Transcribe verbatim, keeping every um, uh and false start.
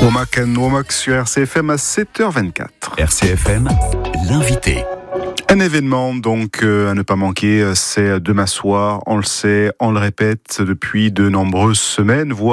Womack and Womack sur R C F M à sept heures vingt-quatre. R C F M, l'invité. Un événement donc euh, à ne pas manquer, c'est demain soir, on le sait, on le répète depuis de nombreuses semaines, voire